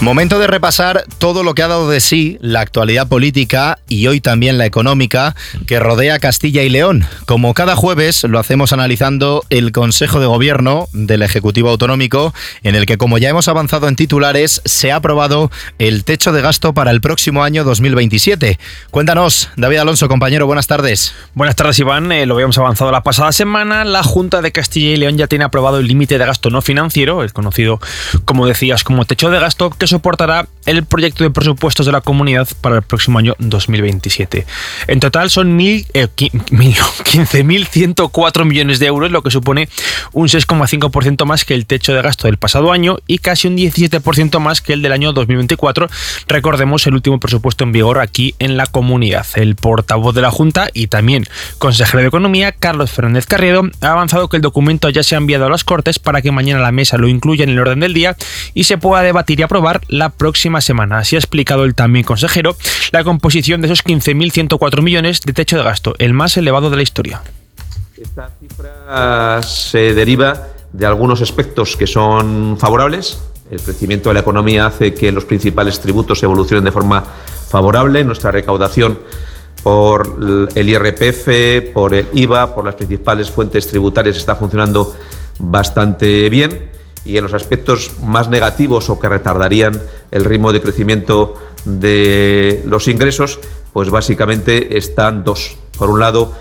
Momento de repasar todo lo que ha dado de sí la actualidad política y hoy también la económica que rodea Castilla y León. Como cada jueves lo hacemos analizando el Consejo de Gobierno del Ejecutivo Autonómico, en el que, como ya hemos avanzado en titulares, se ha aprobado el techo de gasto para el próximo año 2027. Cuéntanos, David Alonso, compañero, buenas tardes. Buenas tardes, Iván. Lo habíamos avanzado la pasada semana. La Junta de Castilla y León ya tiene aprobado el límite de gasto no financiero, el conocido, como decías, como techo de gasto, que soportará el proyecto de presupuestos de la comunidad para el próximo año 2027. En total son 15.104 millones de euros, lo que supone un 6,5% más que el techo de gasto del pasado año y casi un 17% más que el del año 2024. Recordemos el último presupuesto en vigor aquí en la comunidad. El portavoz de la Junta y también consejero de Economía, Carlos Fernández Carriedo, ha avanzado que el documento ya se ha enviado a las Cortes para que mañana la mesa lo incluya en el orden del día y se pueda debatir y aprobar la próxima semana. Así ha explicado el también consejero la composición de esos 15.104 millones de techo de gasto, el más elevado de la historia. Esta cifra se deriva de algunos aspectos que son favorables. El crecimiento de la economía hace que los principales tributos evolucionen de forma favorable. Nuestra recaudación por el IRPF, por el IVA, por las principales fuentes tributarias está funcionando bastante bien. Y en los aspectos más negativos o que retardarían el ritmo de crecimiento de los ingresos, pues básicamente están dos. Por un lado,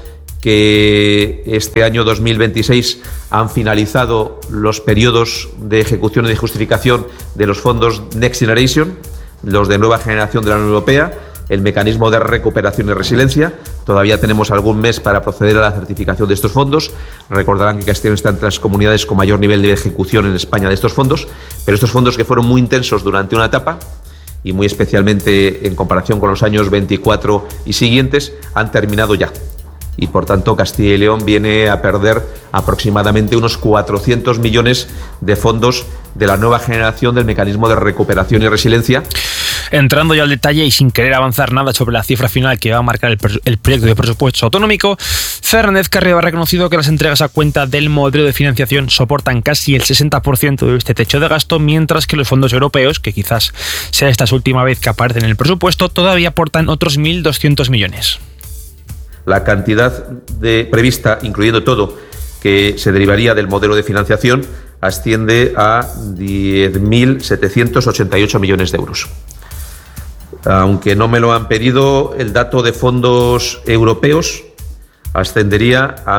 que este año 2026 han finalizado los periodos de ejecución y de justificación de los fondos Next Generation, los de nueva generación de la Unión Europea, el mecanismo de recuperación y resiliencia. Todavía tenemos algún mes para proceder a la certificación de estos fondos. Recordarán que Castilla y León está entre las comunidades con mayor nivel de ejecución en España de estos fondos, pero estos fondos que fueron muy intensos durante una etapa y muy especialmente en comparación con los años 24 y siguientes, han terminado ya. Y por tanto Castilla y León viene a perder aproximadamente unos 400 millones de fondos de la nueva generación del mecanismo de recuperación y resiliencia. Entrando ya al detalle y sin querer avanzar nada sobre la cifra final que va a marcar el proyecto de presupuesto autonómico, Fernández Carriedo ha reconocido que las entregas a cuenta del modelo de financiación soportan casi el 60% de este techo de gasto, mientras que los fondos europeos, que quizás sea esta su última vez que aparecen en el presupuesto, todavía aportan otros 1.200 millones. La cantidad prevista, incluyendo todo, que se derivaría del modelo de financiación, asciende a 10.788 millones de euros. Aunque no me lo han pedido, el dato de fondos europeos ascendería a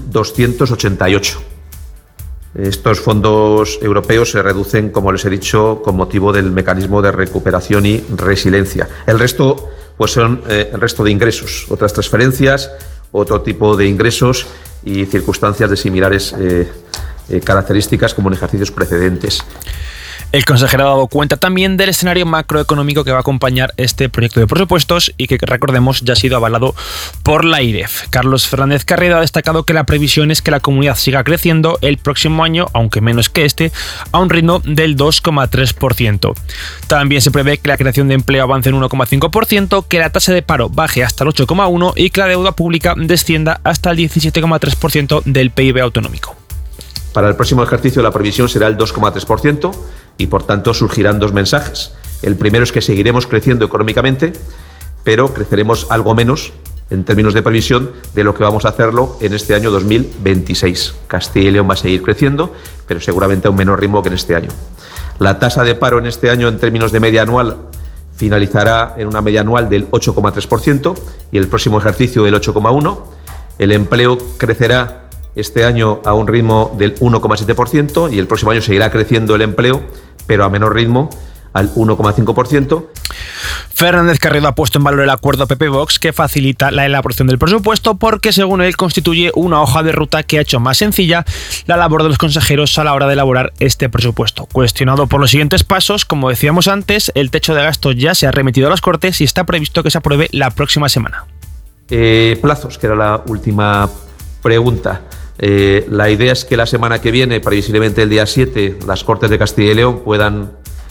1.288. Estos fondos europeos se reducen, como les he dicho, con motivo del mecanismo de recuperación y resiliencia. El resto, pues son el resto de ingresos, otras transferencias, otro tipo de ingresos y circunstancias de similares características como en ejercicios precedentes. El consejero ha dado cuenta también del escenario macroeconómico que va a acompañar este proyecto de presupuestos y que, recordemos, ya ha sido avalado por la IREF. Carlos Fernández Carriedo ha destacado que la previsión es que la comunidad siga creciendo el próximo año, aunque menos que este, a un ritmo del 2,3%. También se prevé que la creación de empleo avance en 1,5%, que la tasa de paro baje hasta el 8,1% y que la deuda pública descienda hasta el 17,3% del PIB autonómico. Para el próximo ejercicio la previsión será el 2,3% y por tanto surgirán dos mensajes. El primero es que seguiremos creciendo económicamente, pero creceremos algo menos en términos de previsión de lo que vamos a hacerlo en este año 2026. Castilla y León va a seguir creciendo, pero seguramente a un menor ritmo que en este año. La tasa de paro en este año en términos de media anual finalizará en una media anual del 8,3% y el próximo ejercicio del 8,1%. El empleo crecerá este año a un ritmo del 1,7% y el próximo año seguirá creciendo el empleo, pero a menor ritmo, al 1,5%. Fernández Carriedo ha puesto en valor el acuerdo PP-Vox que facilita la elaboración del presupuesto porque, según él, constituye una hoja de ruta que ha hecho más sencilla la labor de los consejeros a la hora de elaborar este presupuesto. Cuestionado por los siguientes pasos, como decíamos antes, el techo de gasto ya se ha remitido a las Cortes y está previsto que se apruebe la próxima semana. Plazos, que era la última pregunta. La idea es que la semana que viene, previsiblemente el día 7, las Cortes de Castilla y León puedan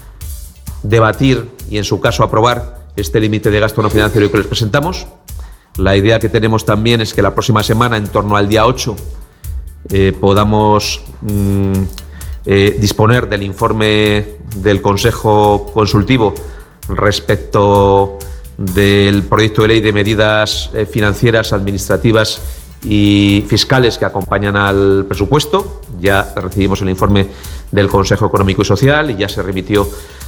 debatir y en su caso aprobar este límite de gasto no financiero que les presentamos. La idea que tenemos también es que la próxima semana, en torno al día 8, podamos disponer del informe del Consejo Consultivo respecto del proyecto de ley de medidas financieras, administrativas y fiscales que acompañan al presupuesto. Ya recibimos el informe del Consejo Económico y Social y ya se remitió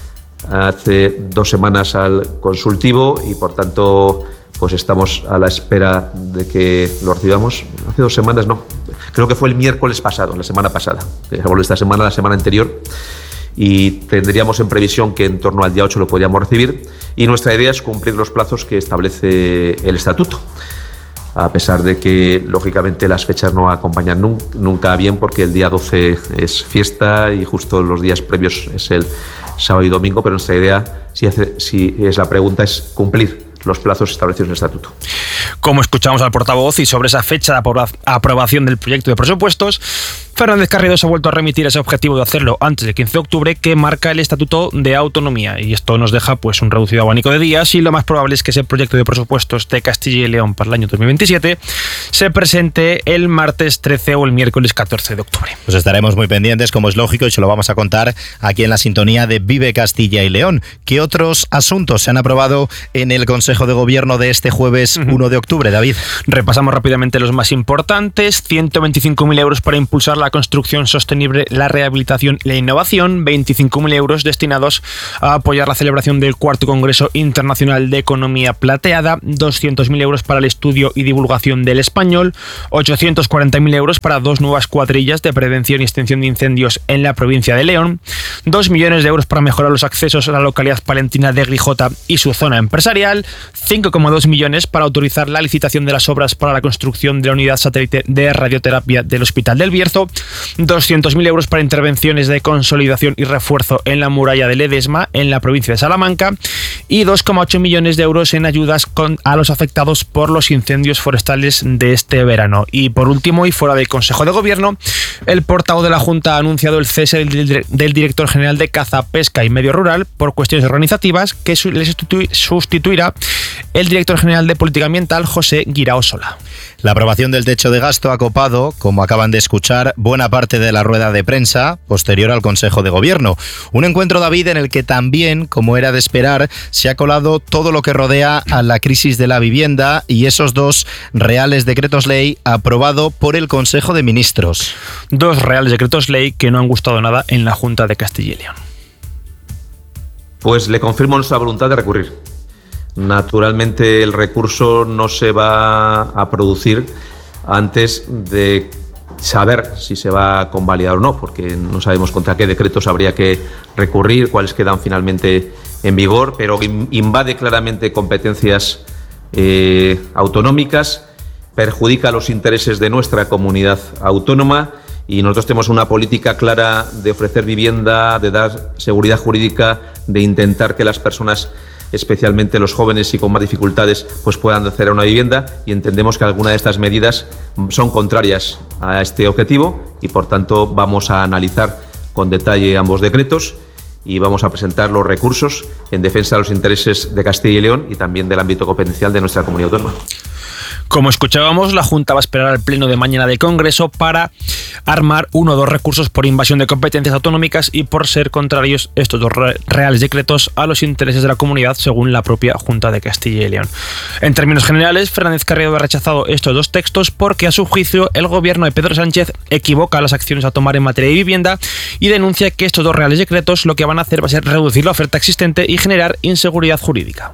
hace 2 semanas al consultivo y, por tanto, pues estamos a la espera de que lo recibamos. Hace 2 semanas no, creo que fue el miércoles pasado, la semana pasada. Esta semana, la semana anterior, y tendríamos en previsión que en torno al día 8 lo podríamos recibir, y nuestra idea es cumplir los plazos que establece el estatuto, a pesar de que lógicamente las fechas no acompañan nunca bien, porque el día 12 es fiesta y justo los días previos es el sábado y domingo, pero nuestra idea, si es la pregunta, es cumplir los plazos establecidos en el estatuto. Como escuchamos al portavoz, y sobre esa fecha de aprobación del proyecto de presupuestos, Fernández Carrido se ha vuelto a remitir ese objetivo de hacerlo antes del 15 de octubre que marca el Estatuto de Autonomía, y esto nos deja pues un reducido abanico de días, y lo más probable es que ese proyecto de presupuestos de Castilla y León para el año 2027 se presente el martes 13 o el miércoles 14 de octubre. Pues estaremos muy pendientes, como es lógico, y se lo vamos a contar aquí en la sintonía de Vive Castilla y León. ¿Qué otros asuntos se han aprobado en el Consejo de Gobierno de este jueves 1 de octubre, David? Repasamos rápidamente los más importantes. 125.000 euros para impulsar la construcción sostenible, la rehabilitación y la innovación. 25.000 euros destinados a apoyar la celebración del 4º Congreso Internacional de Economía Plateada. 200.000 euros para el estudio y divulgación del español. 840.000 euros para 2 nuevas cuadrillas de prevención y extinción de incendios en la provincia de León. 2 millones de euros para mejorar los accesos a la localidad palentina de Grijota y su zona empresarial. 5,2 millones para autorizar la licitación de las obras para la construcción de la unidad satélite de radioterapia del Hospital del Bierzo. 200.000 euros para intervenciones de consolidación y refuerzo en la muralla de Ledesma, en la provincia de Salamanca. Y 2,8 millones de euros en ayudas a los afectados por los incendios forestales de este verano. Y por último, y fuera del Consejo de Gobierno, el portavoz de la Junta ha anunciado el cese del director general de Caza, Pesca y Medio Rural por cuestiones organizativas, que le sustituirá el director general de Política Ambiental, José Guirao Sola. La aprobación del techo de gasto ha copado, como acaban de escuchar, buena parte de la rueda de prensa posterior al Consejo de Gobierno. Un encuentro, David, en el que también, como era de esperar, se ha colado todo lo que rodea a la crisis de la vivienda y esos 2 reales decretos ley aprobado por el Consejo de Ministros. 2 reales decretos ley que no han gustado nada en la Junta de Castilla y León. Pues le confirmo nuestra voluntad de recurrir. Naturalmente el recurso no se va a producir antes de saber si se va a convalidar o no, porque no sabemos contra qué decretos habría que recurrir, cuáles quedan finalmente en vigor, pero invade claramente competencias autonómicas, perjudica los intereses de nuestra comunidad autónoma, y nosotros tenemos una política clara de ofrecer vivienda, de dar seguridad jurídica, de intentar que las personas, especialmente los jóvenes y con más dificultades, pues puedan acceder a una vivienda, y entendemos que algunas de estas medidas son contrarias a este objetivo y, por tanto, vamos a analizar con detalle ambos decretos y vamos a presentar los recursos en defensa de los intereses de Castilla y León y también del ámbito competencial de nuestra comunidad autónoma. Como escuchábamos, la Junta va a esperar al pleno de mañana del Congreso para armar 1 o 2 recursos por invasión de competencias autonómicas y por ser contrarios estos 2 reales decretos a los intereses de la comunidad, según la propia Junta de Castilla y León. En términos generales, Fernández Carrido ha rechazado estos 2 textos porque, a su juicio, el gobierno de Pedro Sánchez equivoca las acciones a tomar en materia de vivienda y denuncia que estos 2 reales decretos lo que van a hacer va a ser reducir la oferta existente y generar inseguridad jurídica.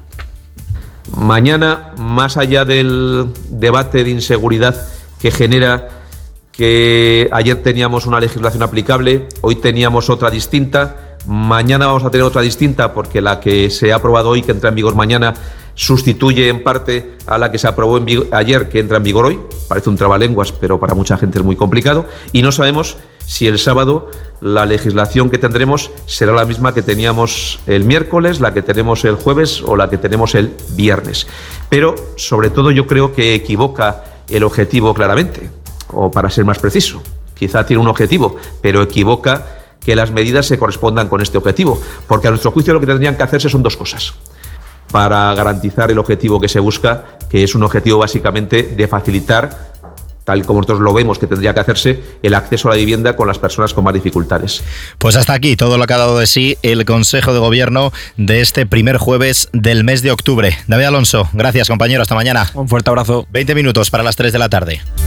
Mañana, más allá del debate de inseguridad que genera que ayer teníamos una legislación aplicable, hoy teníamos otra distinta, mañana vamos a tener otra distinta porque la que se ha aprobado hoy, que entra en vigor mañana, sustituye en parte a la que se aprobó ayer, que entra en vigor hoy. Parece un trabalenguas, pero para mucha gente es muy complicado. Y no sabemos si el sábado la legislación que tendremos será la misma que teníamos el miércoles, la que tenemos el jueves o la que tenemos el viernes. Pero, sobre todo, yo creo que equivoca el objetivo claramente, o para ser más preciso. Quizá tiene un objetivo, pero equivoca que las medidas se correspondan con este objetivo. Porque a nuestro juicio lo que tendrían que hacerse son 2 cosas para garantizar el objetivo que se busca, que es un objetivo básicamente de facilitar tal como nosotros lo vemos que tendría que hacerse, el acceso a la vivienda con las personas con más dificultades. Pues hasta aquí todo lo que ha dado de sí el Consejo de Gobierno de este primer jueves del mes de octubre. David Alonso, gracias compañero, hasta mañana. Un fuerte abrazo. 20 minutos para las 3 de la tarde.